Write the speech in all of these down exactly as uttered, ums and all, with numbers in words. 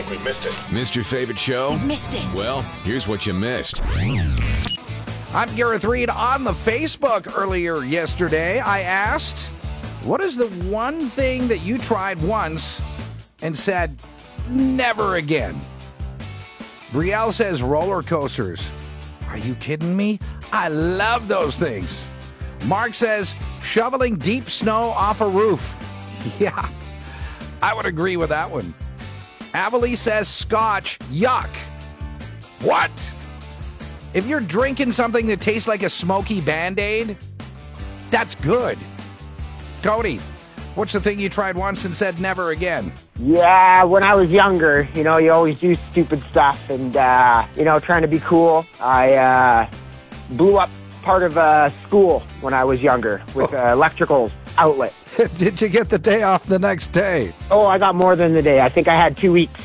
think we missed it. Missed your favorite show? You missed it. Well, here's what you missed. I'm Gareth Reed. On the Facebook earlier yesterday, I asked, what is the one thing that you tried once and said, never again? Brielle says roller coasters. Are you kidding me? I love those things. Mark says shoveling deep snow off a roof. Yeah, I would agree with that one. Avalie says scotch. Yuck. What? If you're drinking something that tastes like a smoky Band-Aid, that's good. Cody, what's the thing you tried once and said never again? Yeah, when I was younger, you know, you always do stupid stuff and, uh, you know, trying to be cool. I uh, blew up part of a school when I was younger with an electrical outlet. Did you get the day off the next day? Oh, I got more than the day. I think I had two weeks.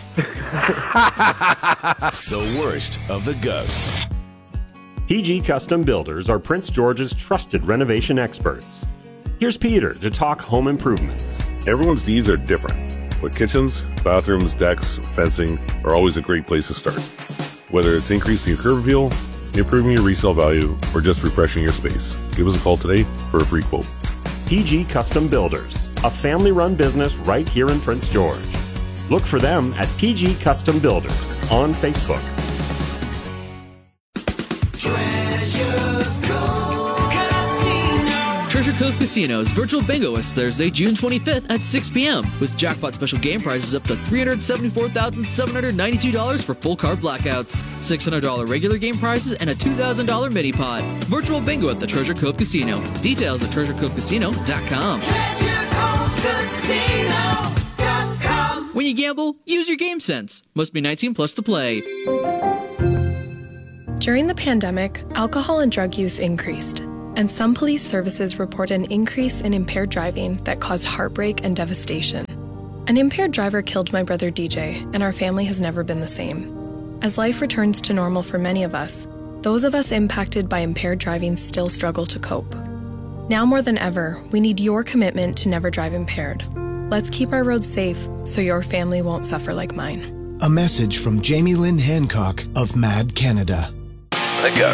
The worst of the ghosts. P G Custom Builders are Prince George's trusted renovation experts. Here's Peter to talk home improvements. Everyone's needs are different, but kitchens, bathrooms, decks, fencing are always a great place to start. Whether it's increasing your curb appeal, improving your resale value, or just refreshing your space, give us a call today for a free quote. P G Custom Builders, a family-run business right here in Prince George. Look for them at P G Custom Builders on Facebook. Treasure Cove Casino's virtual bingo is Thursday, June twenty-fifth at six p.m. with jackpot special game prizes up to three hundred seventy-four thousand seven hundred ninety-two dollars for full card blackouts, six hundred dollars regular game prizes, and a two thousand dollars mini pot. Virtual bingo at the Treasure Cove Casino. Details at treasure cove casino dot com. treasure cove casino dot com. When you gamble, use your game sense. Must be nineteen plus to play. During the pandemic, alcohol and drug use increased, and some police services report an increase in impaired driving that caused heartbreak and devastation. An impaired driver killed my brother D J, and our family has never been the same. As life returns to normal for many of us, those of us impacted by impaired driving still struggle to cope. Now more than ever, we need your commitment to never drive impaired. Let's keep our roads safe so your family won't suffer like mine. A message from Jamie Lynn Hancock of Mad Canada. The Ghost.